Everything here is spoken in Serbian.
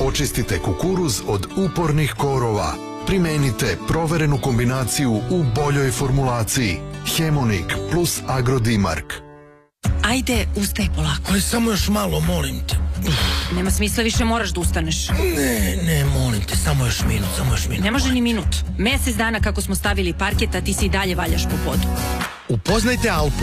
Očistite kukuruz od upornih korova. Primenite proverenu kombinaciju u boljoj formulaciji. Hemonik plus Agrodimark. Ajde, ustaj polako. Ali samo još malo, molim te. Nema smisla, više moraš da ustaneš. Ne, molim te, samo još minut. Ne može ni minut. Mesec dana kako smo stavili parket, a ti se i dalje valjaš po podu. Upoznajte Alpo.